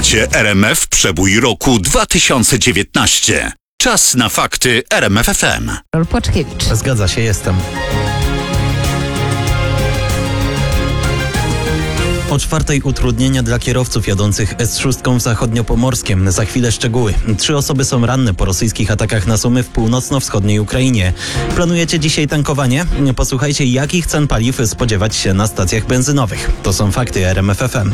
Słuchacie RMF Przebój roku 2019. Czas na fakty RMF FM. Płaczkiewicz. Zgadza się, jestem. O 4:00 utrudnienia dla kierowców jadących S6 w Zachodniopomorskiem. Za chwilę szczegóły. 3 osoby są ranne po rosyjskich atakach na Sumy w północno-wschodniej Ukrainie. Planujecie dzisiaj tankowanie? Posłuchajcie, jakich cen paliw spodziewać się na stacjach benzynowych. To są fakty RMF FM.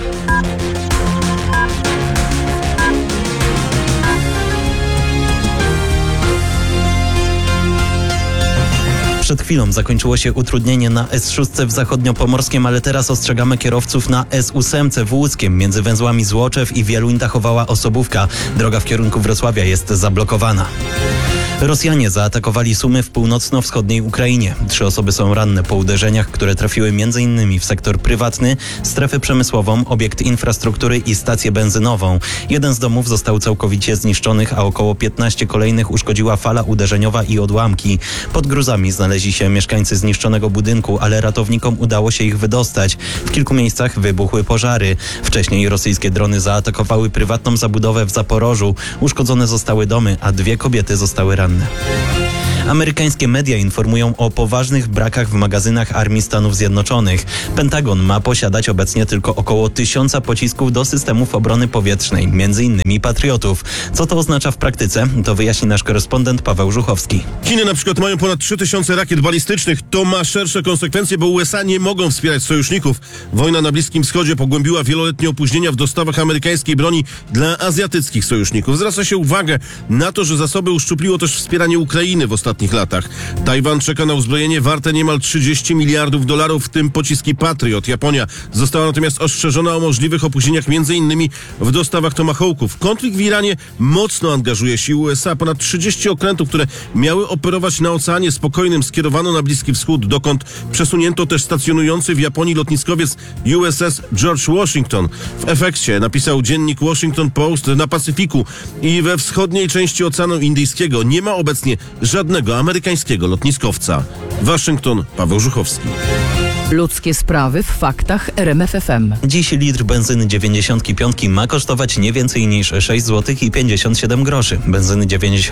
Przed chwilą zakończyło się utrudnienie na S6 w Zachodniopomorskiem, ale teraz ostrzegamy kierowców na S8 w Łódzkiem. Między węzłami Złoczew i Wieluń dachowała osobówka. Droga w kierunku Wrocławia jest zablokowana. Rosjanie zaatakowali Sumy w północno-wschodniej Ukrainie. 3 osoby są ranne po uderzeniach, które trafiły m.in. w sektor prywatny, strefę przemysłową, obiekt infrastruktury i stację benzynową. Jeden z domów został całkowicie zniszczonych, a około 15 kolejnych uszkodziła fala uderzeniowa i odłamki. Pod gruzami znaleźli się mieszkańcy zniszczonego budynku, ale ratownikom udało się ich wydostać. W kilku miejscach wybuchły pożary. Wcześniej rosyjskie drony zaatakowały prywatną zabudowę w Zaporożu. Uszkodzone zostały domy, a 2 kobiety zostały ranne. Amerykańskie media informują o poważnych brakach w magazynach Armii Stanów Zjednoczonych. Pentagon ma posiadać obecnie tylko około 1000 pocisków do systemów obrony powietrznej, m.in. Patriotów. Co to oznacza w praktyce? To wyjaśni nasz korespondent Paweł Żuchowski. Chiny na przykład mają ponad 3000 rakiet balistycznych. To ma szersze konsekwencje, bo USA nie mogą wspierać sojuszników. Wojna na Bliskim Wschodzie pogłębiła wieloletnie opóźnienia w dostawach amerykańskiej broni dla azjatyckich sojuszników. Zwraca się uwagę na to, że zasoby uszczupliło też wspieranie Ukrainy w ostatnich latach. Tajwan czeka na uzbrojenie warte niemal $30 miliardów, w tym pociski Patriot. Japonia została natomiast ostrzeżona o możliwych opóźnieniach m.in. w dostawach Tomahawków. Konflikt w Iranie mocno angażuje siły USA. Ponad 30 okrętów, które miały operować na Oceanie Spokojnym, skierowano na Bliski Wschód, dokąd przesunięto też stacjonujący w Japonii lotniskowiec USS George Washington. W efekcie, napisał dziennik Washington Post, na Pacyfiku i we wschodniej części Oceanu Indyjskiego nie ma obecnie żadnego amerykańskiego lotniskowca. Waszyngton, Paweł Żuchowski. Ludzkie sprawy w faktach RMF FM. Dziś litr benzyny 95 ma kosztować nie więcej niż 6 zł i 57 groszy. Benzyny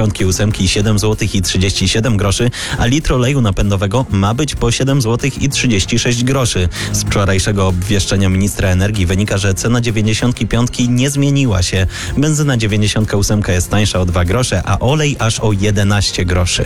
98 7 zł i 37 groszy, a litr oleju napędowego ma być po 7 zł i 36 groszy. Z wczorajszego obwieszczenia ministra energii wynika, że cena 95 nie zmieniła się. Benzyna 98 jest tańsza o 2 grosze, a olej aż o 11 groszy.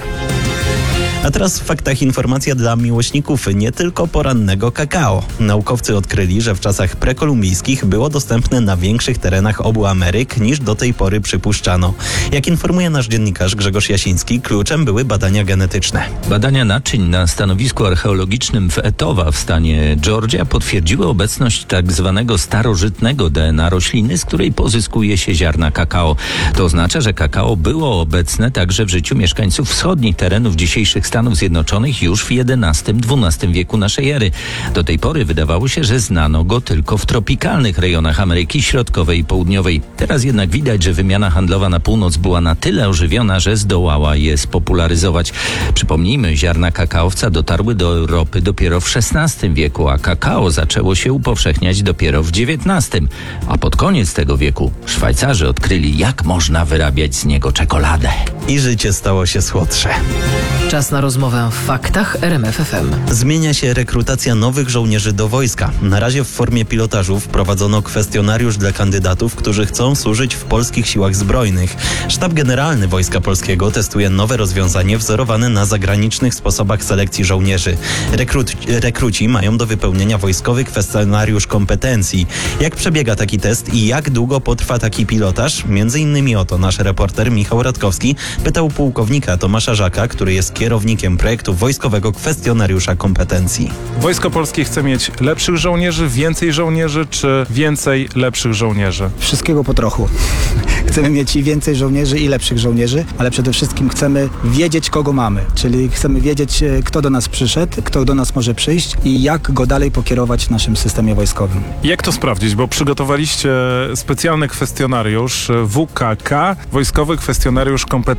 A teraz w faktach informacja dla miłośników nie tylko porannego kakao. Naukowcy odkryli, że w czasach prekolumbijskich było dostępne na większych terenach obu Ameryk niż do tej pory przypuszczano. Jak informuje nasz dziennikarz Grzegorz Jasiński, kluczem były badania genetyczne. Badania naczyń na stanowisku archeologicznym w Etowah w stanie Georgia potwierdziły obecność tak zwanego starożytnego DNA rośliny, z której pozyskuje się ziarna kakao. To oznacza, że kakao było obecne także w życiu mieszkańców wschodnich terenów dzisiejszych Stanów Zjednoczonych już w XI-XII wieku naszej ery. Do tej pory wydawało się, że znano go tylko w tropikalnych rejonach Ameryki Środkowej i Południowej. Teraz jednak widać, że wymiana handlowa na północ była na tyle ożywiona, że zdołała je spopularyzować. Przypomnijmy, ziarna kakaowca dotarły do Europy dopiero w XVI wieku, a kakao zaczęło się upowszechniać dopiero w XIX. A pod koniec tego wieku Szwajcarzy odkryli, jak można wyrabiać z niego czekoladę. I życie stało się słodsze. Czas na rozmowę w faktach RMF FM. Zmienia się rekrutacja nowych żołnierzy do wojska. Na razie w formie pilotażu wprowadzono kwestionariusz dla kandydatów, którzy chcą służyć w polskich siłach zbrojnych. Sztab Generalny Wojska Polskiego testuje nowe rozwiązanie wzorowane na zagranicznych sposobach selekcji żołnierzy. Rekruci mają do wypełnienia wojskowy kwestionariusz kompetencji. Jak przebiega taki test i jak długo potrwa taki pilotaż? Między innymi o to nasz reporter Michał Radkowski pytał pułkownika Tomasza Żaka, który jest kierownikiem projektu wojskowego kwestionariusza kompetencji. Wojsko Polskie chce mieć lepszych żołnierzy, więcej żołnierzy czy więcej lepszych żołnierzy? Wszystkiego po trochu. Chcemy mieć i więcej żołnierzy i lepszych żołnierzy, ale przede wszystkim chcemy wiedzieć, kogo mamy. Czyli chcemy wiedzieć, kto do nas przyszedł, kto do nas może przyjść i jak go dalej pokierować w naszym systemie wojskowym. Jak to sprawdzić? Bo przygotowaliście specjalny kwestionariusz WKK, Wojskowy Kwestionariusz Kompetencji.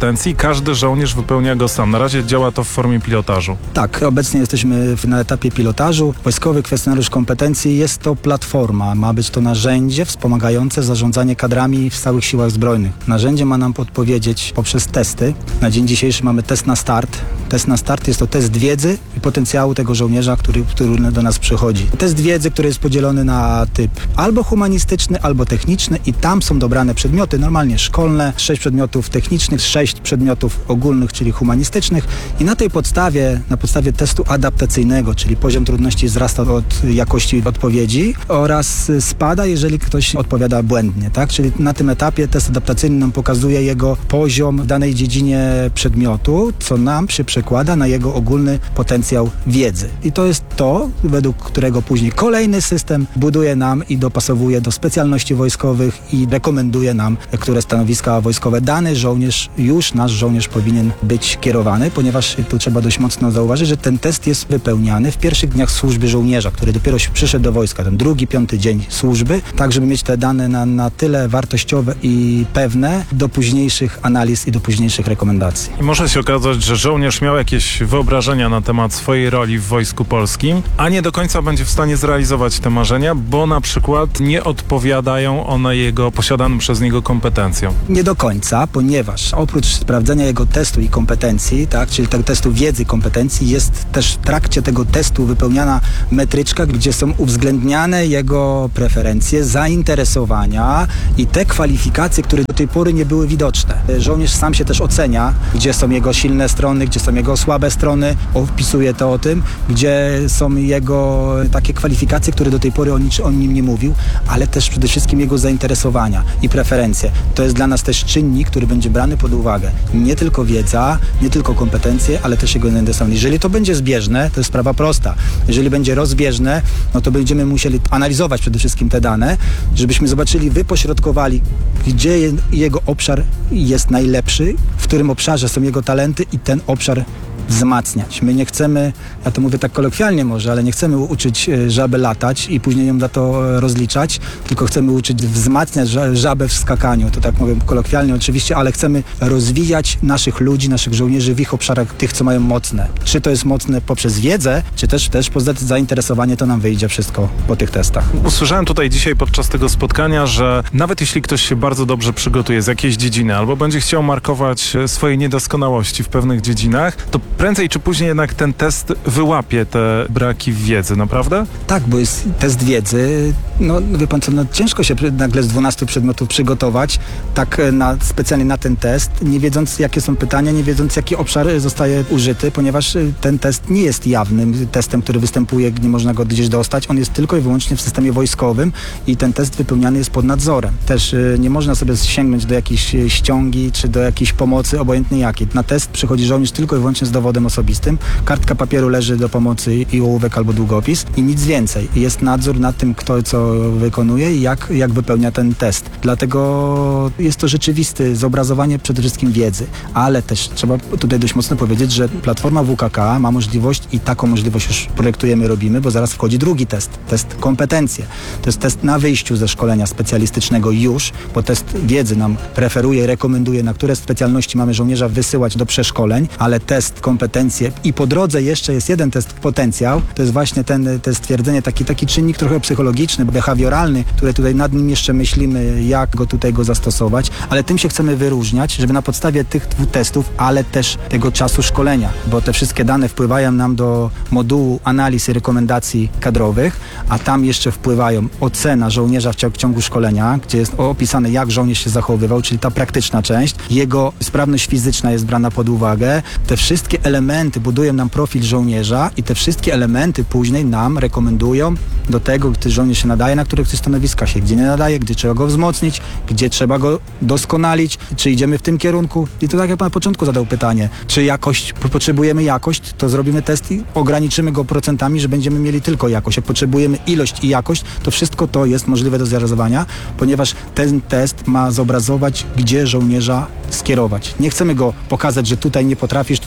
kompetencji. Każdy żołnierz wypełnia go sam. Na razie działa to w formie pilotażu. Tak, obecnie jesteśmy na etapie pilotażu. Wojskowy kwestionariusz kompetencji jest to platforma. Ma być to narzędzie wspomagające zarządzanie kadrami w całych siłach zbrojnych. Narzędzie ma nam podpowiedzieć poprzez testy. Na dzień dzisiejszy mamy test na start. Test na start jest to test wiedzy i potencjału tego żołnierza, który do nas przychodzi. Test wiedzy, który jest podzielony na typ albo humanistyczny, albo techniczny i tam są dobrane przedmioty, normalnie szkolne, 6 przedmiotów technicznych, 6 przedmiotów ogólnych, czyli humanistycznych i na tej podstawie, na podstawie testu adaptacyjnego, czyli poziom trudności wzrasta od jakości odpowiedzi oraz spada, jeżeli ktoś odpowiada błędnie, tak? Czyli na tym etapie test adaptacyjny nam pokazuje jego poziom w danej dziedzinie przedmiotu, co nam się przekłada na jego ogólny potencjał wiedzy. I to jest to, według którego później kolejny system buduje nam i dopasowuje do specjalności wojskowych i rekomenduje nam, które stanowiska wojskowe dany żołnierz, już nasz żołnierz powinien być kierowany, ponieważ tu trzeba dość mocno zauważyć, że ten test jest wypełniany w pierwszych dniach służby żołnierza, który dopiero się przyszedł do wojska, ten 2., 5. dzień służby, tak żeby mieć te dane na tyle wartościowe i pewne do późniejszych analiz i do późniejszych rekomendacji. I może się okazać, że żołnierz miał jakieś wyobrażenia na temat swojej roli w Wojsku Polskim, a nie do końca będzie w stanie zrealizować te marzenia, bo na przykład nie odpowiadają one jego posiadanym przez niego kompetencjom. Nie do końca, ponieważ oprócz sprawdzenia jego testu i kompetencji, tak, czyli tego testu wiedzy i kompetencji, jest też w trakcie tego testu wypełniana metryczka, gdzie są uwzględniane jego preferencje, zainteresowania i te kwalifikacje, które do tej pory nie były widoczne. Żołnierz sam się też ocenia, gdzie są jego silne strony, gdzie są jego słabe strony, opisuje to o tym, gdzie są jego takie kwalifikacje, które do tej pory o nim nie mówił, ale też przede wszystkim jego zainteresowania i preferencje. To jest dla nas też czynnik, który będzie brany pod uwagę. Nie tylko wiedza, nie tylko kompetencje, ale też jego zainteresowanie. Jeżeli to będzie zbieżne, to jest sprawa prosta. Jeżeli będzie rozbieżne, no to będziemy musieli analizować przede wszystkim te dane, żebyśmy zobaczyli, wypośrodkowali, gdzie jego obszar jest najlepszy, w którym obszarze są jego talenty i ten obszar wzmacniać. My nie chcemy, ja to mówię tak kolokwialnie może, ale nie chcemy uczyć żabę latać i później ją za to rozliczać, tylko chcemy uczyć wzmacniać żabę w skakaniu. To tak mówię kolokwialnie oczywiście, ale chcemy rozwijać naszych ludzi, naszych żołnierzy w ich obszarach, tych, co mają mocne. Czy to jest mocne poprzez wiedzę, czy też poza zainteresowanie, to nam wyjdzie wszystko po tych testach. Usłyszałem tutaj dzisiaj podczas tego spotkania, że nawet jeśli ktoś się bardzo dobrze przygotuje z jakiejś dziedziny albo będzie chciał markować swoje niedoskonałości w pewnych dziedzinach, to prędzej czy później jednak ten test wyłapie te braki w wiedzy, naprawdę? Tak, bo jest test wiedzy. No wie pan co, ciężko się nagle z 12 przedmiotów przygotować tak specjalnie na ten test, nie wiedząc jakie są pytania, nie wiedząc jaki obszar zostaje użyty, ponieważ ten test nie jest jawnym testem, który występuje, nie można go gdzieś dostać. On jest tylko i wyłącznie w systemie wojskowym i ten test wypełniany jest pod nadzorem. Też nie można sobie sięgnąć do jakiejś ściągi czy do jakiejś pomocy, obojętnie jakiej. Na test przychodzi żołnierz tylko i wyłącznie z dowodem osobistym. Kartka papieru leży do pomocy i ołówek albo długopis i nic więcej. Jest nadzór nad tym, kto co wykonuje i jak wypełnia ten test. Dlatego jest to rzeczywiste zobrazowanie przede wszystkim wiedzy, ale też trzeba tutaj dość mocno powiedzieć, że platforma WKK ma możliwość i taką możliwość już projektujemy, robimy, bo zaraz wchodzi drugi test kompetencje. To jest test na wyjściu ze szkolenia specjalistycznego już, bo test wiedzy nam preferuje, rekomenduje, na które specjalności mamy żołnierza wysyłać do przeszkoleń, ale test kompetencje i po drodze jeszcze jest jeden test potencjał, to jest właśnie to stwierdzenie, taki czynnik trochę psychologiczny, behawioralny, który tutaj nad nim jeszcze myślimy, jak go zastosować, ale tym się chcemy wyróżniać, żeby na podstawie tych dwóch testów, ale też tego czasu szkolenia, bo te wszystkie dane wpływają nam do modułu analiz i rekomendacji kadrowych, a tam jeszcze wpływają ocena żołnierza w ciągu szkolenia, gdzie jest opisane, jak żołnierz się zachowywał, czyli ta praktyczna część, jego sprawność fizyczna jest brana pod uwagę. Te wszystkie elementy budują nam profil żołnierza i te wszystkie elementy później nam rekomendują do tego, gdy żołnierz się nadaje, na których stanowiska się gdzie nie nadaje, gdzie trzeba go wzmocnić, gdzie trzeba go doskonalić, czy idziemy w tym kierunku. I to tak jak pan na początku zadał pytanie, czy potrzebujemy jakość, to zrobimy test i ograniczymy go procentami, że będziemy mieli tylko jakość. Jak potrzebujemy ilość i jakość, to wszystko to jest możliwe do zrealizowania, ponieważ ten test ma zobrazować, gdzie żołnierza skierować. Nie chcemy go pokazać, że tutaj nie potrafisz, tutaj nie umiesz,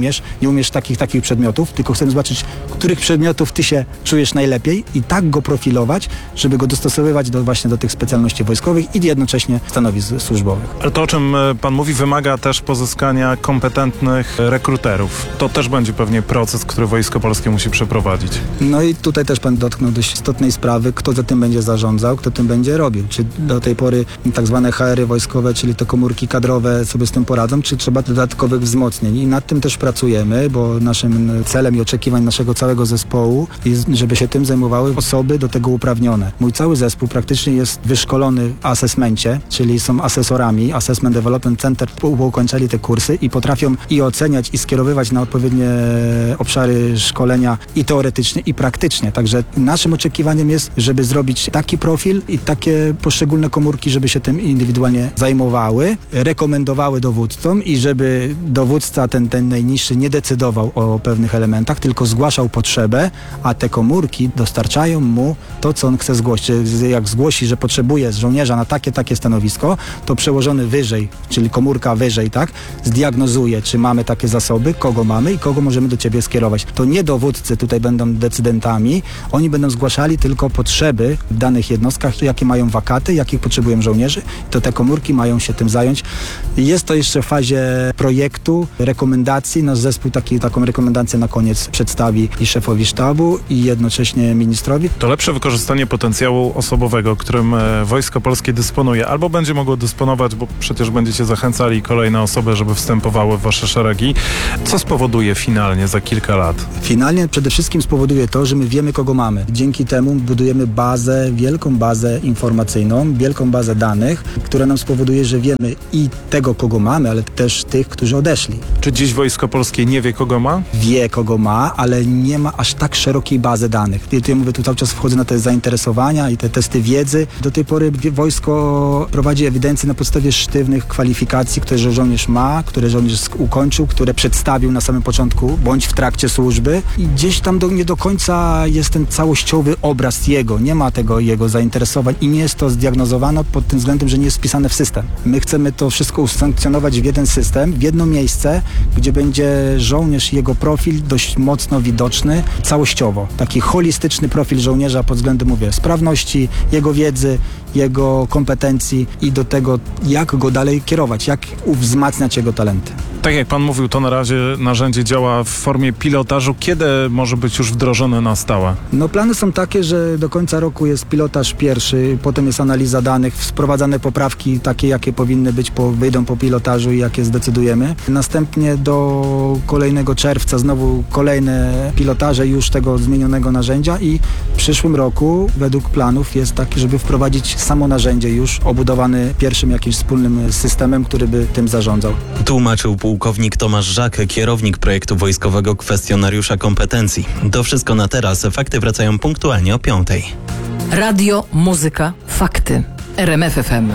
nie umiesz takich przedmiotów, tylko chcemy zobaczyć, których przedmiotów ty się czujesz najlepiej i tak go profilować, żeby go dostosowywać właśnie do tych specjalności wojskowych i jednocześnie stanowisk służbowych. Ale to, o czym pan mówi, wymaga też pozyskania kompetentnych rekruterów. To też będzie pewnie proces, który Wojsko Polskie musi przeprowadzić. No i tutaj też pan dotknął dość istotnej sprawy, kto za tym będzie zarządzał, kto tym będzie robił. Czy do tej pory tak zwane HR-y wojskowe, czyli te komórki kadrowe sobie z tym poradzą, czy trzeba dodatkowych wzmocnień. I nad tym też pracujemy, bo naszym celem i oczekiwań naszego całego zespołu jest, żeby się tym zajmowały osoby do tego uprawnione. Mój cały zespół praktycznie jest wyszkolony w asesmencie, czyli są asesorami, Assessment Development Center, ukończyli te kursy i potrafią i oceniać, i skierowywać na odpowiednie obszary szkolenia i teoretycznie, i praktycznie. Także naszym oczekiwaniem jest, żeby zrobić taki profil i takie poszczególne komórki, żeby się tym indywidualnie zajmowały, rekomendowały dowódcom i żeby dowódca ten najniższy nie decydował o pewnych elementach, tylko zgłaszał potrzebę, a te komórki dostarczają mu to, co on chce zgłosić. Jak zgłosi, że potrzebuje żołnierza na takie stanowisko, to przełożony wyżej, czyli komórka wyżej, tak, zdiagnozuje, czy mamy takie zasoby, kogo mamy i kogo możemy do ciebie skierować. To nie dowódcy tutaj będą decydentami, oni będą zgłaszali tylko potrzeby w danych jednostkach, jakie mają wakaty, jakich potrzebują żołnierzy, to te komórki mają się tym zająć. Jest to jeszcze w fazie projektu, rekomendacji. Nasz zespół taką rekomendację na koniec przedstawi i szefowi sztabu, i jednocześnie ministrowi. To lepsze wykorzystanie potencjału osobowego, którym Wojsko Polskie dysponuje, albo będzie mogło dysponować, bo przecież będziecie zachęcali kolejne osoby, żeby wstępowały w wasze szeregi. Co spowoduje finalnie za kilka lat? Finalnie przede wszystkim spowoduje to, że my wiemy, kogo mamy. Dzięki temu budujemy wielką bazę informacyjną, wielką bazę danych, która nam spowoduje, że wiemy i tego, kogo mamy, ale też tych, którzy odeszli. Czy dziś Wojsko Polskie nie wie, kogo ma? Wie, kogo ma, ale nie ma aż tak szerokiej bazy danych. Ja mówię, tu cały czas wchodzę na te zainteresowania i te testy wiedzy. Do tej pory wojsko prowadzi ewidencję na podstawie sztywnych kwalifikacji, które żołnierz ma, które żołnierz ukończył, które przedstawił na samym początku bądź w trakcie służby i gdzieś tam nie do końca jest ten całościowy obraz jego. Nie ma tego jego zainteresowań i nie jest to zdiagnozowane pod tym względem, że nie jest wpisane w system. My chcemy to wszystko usankcjonować w jeden system, w jedno miejsce, gdzie będzie żołnierz i jego profil dość mocno widoczny całościowo. Taki holistyczny profil żołnierza pod względem, mówię, sprawności, jego wiedzy, jego kompetencji i do tego, jak go dalej kierować, jak wzmacniać jego talenty. Tak jak pan mówił, to na razie narzędzie działa w formie pilotażu. Kiedy może być już wdrożone na stałe? No plany są takie, że do końca roku jest pilotaż pierwszy, potem jest analiza danych, wprowadzane poprawki takie, jakie powinny być, wyjdą po pilotażu i jakie zdecydujemy. Następnie do kolejnego czerwca znowu kolejne pilotaże już tego zmienionego narzędzia i w przyszłym roku według planów jest taki, żeby wprowadzić samo narzędzie już obudowane pierwszym jakimś wspólnym systemem, który by tym zarządzał. Tłumaczył pułkownik Tomasz Żak, kierownik projektu wojskowego kwestionariusza kompetencji. To wszystko na teraz. Fakty wracają punktualnie o 5:00. Radio, muzyka, fakty. RMF FM.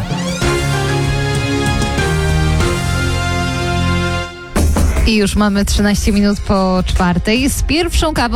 I już mamy 13 minut po 4:00. Z pierwszą kawą